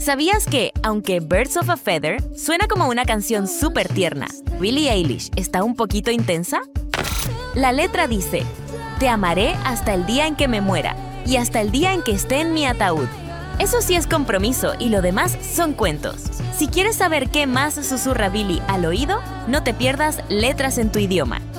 ¿Sabías que, aunque Birds of a Feather suena como una canción súper tierna, Billie Eilish está un poquito intensa? La letra dice: te amaré hasta el día en que me muera y hasta el día en que esté en mi ataúd. Eso sí es compromiso y lo demás son cuentos. Si quieres saber qué más susurra Billie al oído, no te pierdas Letras en tu idioma.